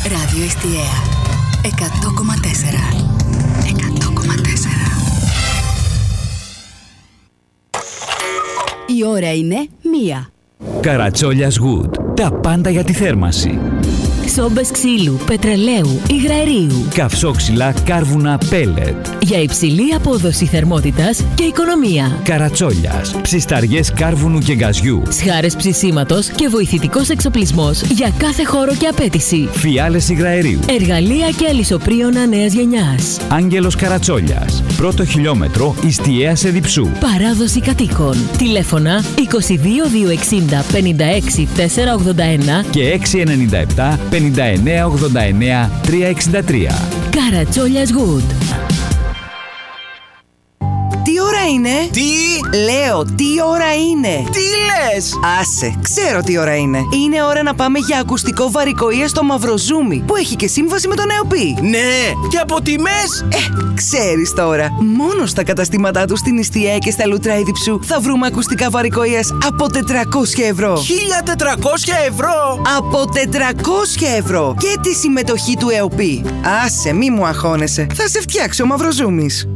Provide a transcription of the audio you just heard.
Ράδιο Εστιαία 100,4. 100,4. Η ώρα είναι 1. Καρατσόλιας Wood. Τα πάντα για τη θέρμανση. Σόμπες ξύλου, πετρελαίου, υγραερίου. Καυσόξυλα, κάρβουνα, πέλετ. Για υψηλή απόδοση θερμότητας και οικονομία. Καρατσόλιας. Ψισταριές κάρβουνου και γκαζιού. Σχάρες ψησίματος και βοηθητικός εξοπλισμός για κάθε χώρο και απέτηση. Φιάλες υγραερίου. Εργαλεία και αλυσοπρίωνα νέας γενιάς. Άγγελος Καρατσόλιας. Πρώτο χιλιόμετρο Ιστιαίας Εδιψού. Παράδοση κατοίκων. Τηλέφωνα 22 260 56 481 και 697 59 89 363. Καρατσόλιας Wood. Τι ώρα είναι? Τι? Λέω, τι ώρα είναι? Τι λες? Άσε, ξέρω τι ώρα είναι. Είναι ώρα να πάμε για ακουστικό βαρικοΐα στο Μαυροζούμι, που έχει και σύμβαση με τον ΕΟΠΗ. Ναι, και από τιμές? Ξέρεις τώρα. Μόνο στα καταστήματά του στην Ιστιαία και στα Λούτρα Εδιψού θα βρούμε ακουστικά βαρικοΐας από 400 ευρώ. 1.400 ευρώ! Από 400 ευρώ! Και τη συμμετοχή του ΕΟΠΗ. Άσε, μη μου αγχώνεσαι. Θα σε φτιάξει ο Μαυροζούμις.